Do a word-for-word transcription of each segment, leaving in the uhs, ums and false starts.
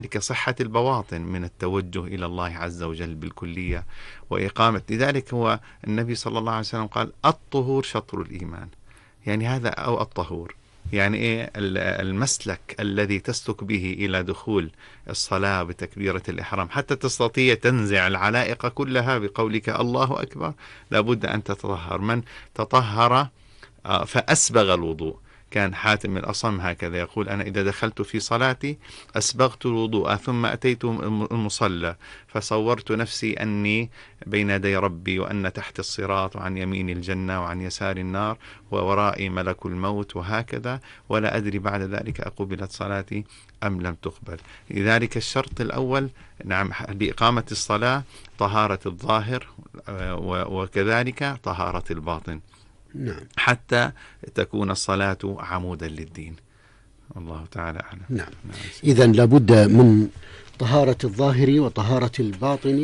كصحة البواطن من التوجه إلى الله عز وجل بالكلية وإقامة. لذلك هو النبي صلى الله عليه وسلم قال الطهور شطر الإيمان، يعني هذا أو الطهور يعني إيه المسلك الذي تسلك به إلى دخول الصلاة بتكبيرة الإحرام حتى تستطيع تنزع العلائق كلها بقولك الله أكبر. لابد أن تتطهر. من تطهر فأسبغ الوضوء. كان حاتم الأصم هكذا يقول: أنا إذا دخلت في صلاتي أسبغت الوضوء ثم أتيت المصلى فصورت نفسي أني بين يدي ربي وأن تحت الصراط وعن يمين الجنة وعن يسار النار وورائي ملك الموت وهكذا، ولا أدري بعد ذلك أقبلت صلاتي أم لم تقبل. لذلك الشرط الأول نعم لإقامة الصلاة طهارة الظاهر وكذلك طهارة الباطن، نعم، حتى تكون الصلاة عمودا للدين. الله تعالى أعلم. نعم. إذن لابد من طهارة الظاهر وطهارة الباطن،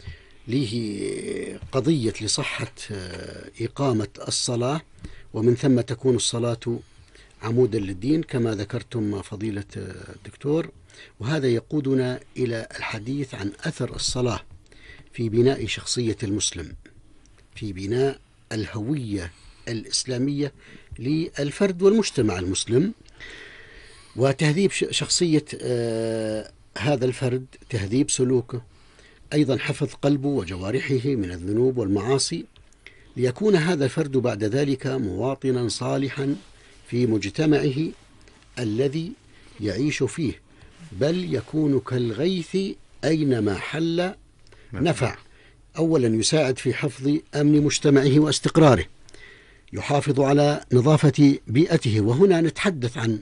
له قضية لصحة إقامة الصلاة، ومن ثم تكون الصلاة عمودا للدين كما ذكرتم فضيلة الدكتور. وهذا يقودنا إلى الحديث عن أثر الصلاة في بناء شخصية المسلم، في بناء الهوية الإسلامية للفرد والمجتمع المسلم، وتهذيب شخصية هذا الفرد، تهذيب سلوكه، أيضا حفظ قلبه وجوارحه من الذنوب والمعاصي، ليكون هذا الفرد بعد ذلك مواطنا صالحا في مجتمعه الذي يعيش فيه، بل يكون كالغيث أينما حل نفع. أولا يساعد في حفظ أمن مجتمعه واستقراره، يحافظ على نظافة بيئته. وهنا نتحدث عن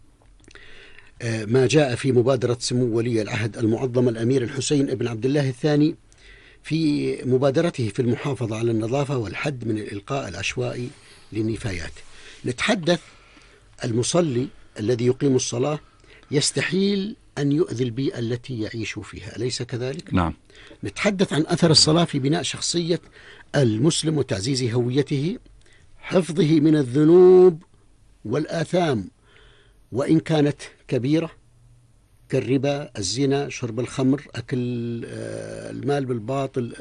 ما جاء في مبادرة سمو ولي العهد المعظم الأمير الحسين بن عبد الله الثاني في مبادرته في المحافظة على النظافة والحد من الإلقاء العشوائي للنفايات. نتحدث المصلي الذي يقيم الصلاة يستحيل أن يؤذي البيئة التي يعيش فيها، أليس كذلك؟ نعم. نتحدث عن أثر الصلاة في بناء شخصية المسلم وتعزيز هويته، حفظه من الذنوب والآثام وإن كانت كبيرة كالربا، الزنا، شرب الخمر، أكل المال بالباطل،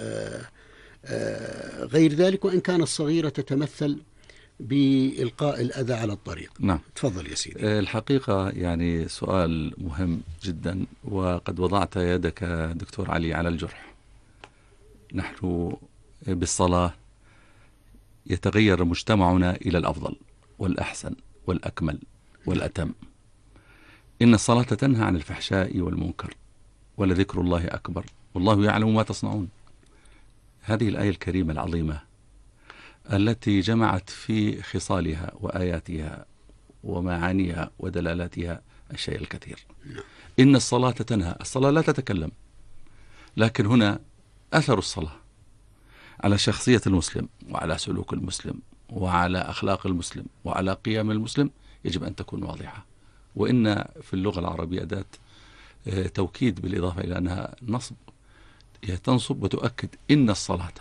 غير ذلك، وإن كانت صغيرة تتمثل بإلقاء الأذى على الطريق. نعم. تفضل يا سيدي. الحقيقة يعني سؤال مهم جدا، وقد وضعت يدك دكتور علي على الجرح. نحن بالصلاة يتغير مجتمعنا إلى الأفضل والأحسن والأكمل والأتم. إن الصلاة تنهى عن الفحشاء والمنكر ولذكر الله أكبر والله يعلم ما تصنعون. هذه الآية الكريمة العظيمة التي جمعت في خصالها وآياتها ومعانيها ودلالاتها الشيء الكثير. إن الصلاة تنهى. الصلاة لا تتكلم، لكن هنا أثر الصلاة على شخصية المسلم وعلى سلوك المسلم وعلى أخلاق المسلم وعلى قيم المسلم يجب أن تكون واضحة. وإن في اللغة العربية أداة توكيد بالإضافة إلى أنها نصب، هي تنصب وتؤكد. إن الصلاة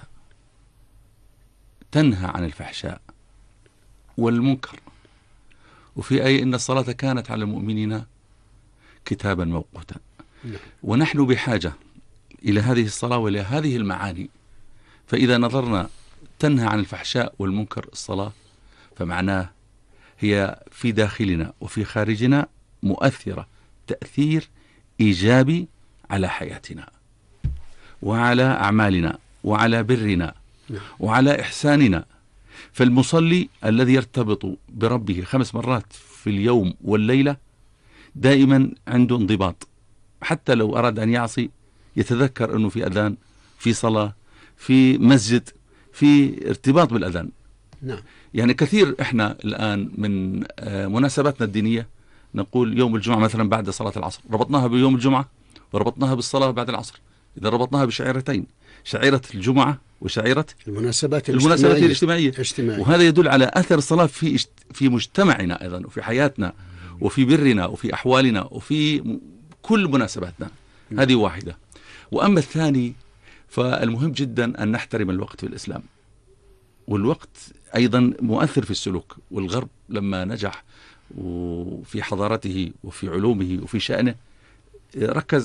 تنهى عن الفحشاء والمنكر، وفي أي إن الصلاة كانت على المؤمنين كتابا موقوتا. ونحن بحاجة إلى هذه الصلاة وإلى هذه المعاني. فإذا نظرنا تنهى عن الفحشاء والمنكر الصلاة، فمعناه هي في داخلنا وفي خارجنا مؤثرة تأثير إيجابي على حياتنا وعلى أعمالنا وعلى برنا وعلى إحساننا. فالمصلي الذي يرتبط بربه خمس مرات في اليوم والليلة دائما عنده انضباط، حتى لو أراد أن يعصي يتذكر أنه في أذان، في صلاة، في مسجد، في ارتباط بالأذان. نعم. يعني كثير إحنا الآن من مناسباتنا الدينية نقول يوم الجمعة مثلا بعد صلاة العصر، ربطناها بيوم الجمعة وربطناها بالصلاة بعد العصر. إذا ربطناها بشعيرتين، شعيرة الجمعة وشعيرة المناسبات المناسبات الاجتماعية. الاجتماعية. وهذا يدل على أثر الصلاة في في مجتمعنا أيضا، وفي حياتنا وفي برنا وفي أحوالنا وفي كل مناسباتنا. هذه واحدة. وأما الثاني فالمهم جدا أن نحترم الوقت في الإسلام، والوقت أيضا مؤثر في السلوك. والغرب لما نجح وفي حضارته وفي علومه وفي شأنه ركز